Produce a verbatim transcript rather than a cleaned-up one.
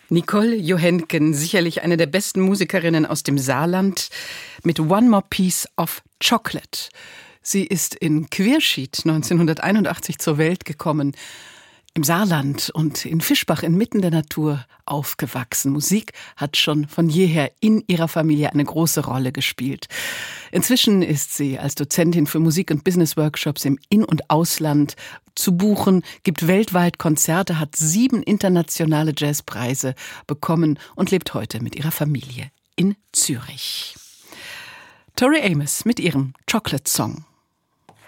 Nicole Johenken, sicherlich eine der besten Musikerinnen aus dem Saarland, mit One More Piece of Chocolate. Sie ist in Querschied neunzehnhunderteinundachtzig zur Welt gekommen, im Saarland und in Fischbach inmitten der Natur aufgewachsen. Musik hat schon von jeher in ihrer Familie eine große Rolle gespielt. Inzwischen ist sie als Dozentin für Musik- und Business-Workshops im In- und Ausland zu buchen, gibt weltweit Konzerte, hat sieben internationale Jazzpreise bekommen und lebt heute mit ihrer Familie in Zürich. Tori Amos mit ihrem Chocolate Song.